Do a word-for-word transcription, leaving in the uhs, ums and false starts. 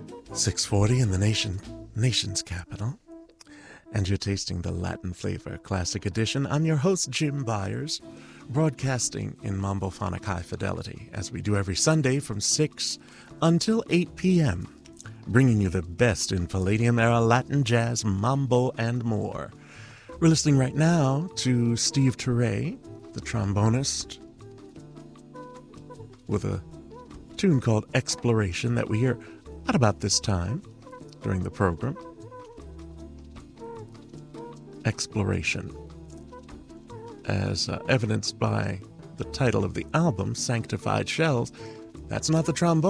six forty in the nation, nation's capital. And you're tasting the Latin Flavor Classic Edition. I'm your host, Jim Byers, broadcasting in Mambophonic high fidelity, as we do every Sunday from six until eight p.m., bringing you the best in Palladium-era Latin jazz, mambo, and more. We're listening right now to Steve Turre, the trombonist, with a tune called Exploration that we hear at about this time during the program. Exploration, as uh, evidenced by the title of the album, Sanctified Shells. That's not the trombone.